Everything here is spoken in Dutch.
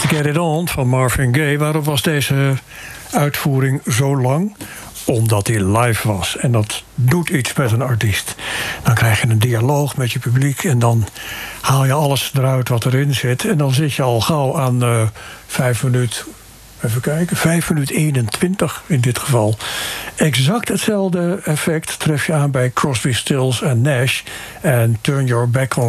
Get It On van Marvin Gaye. Waarom was deze uitvoering zo lang? Omdat hij live was. En dat doet iets met een artiest. Dan krijg je een dialoog met je publiek. En dan haal je alles eruit wat erin zit. En dan zit je al gauw aan 5 minuten. Even kijken, 5 minuten 21 in dit geval. Exact hetzelfde effect tref je aan bij Crosby, Stills en Nash. En Turn Your Back on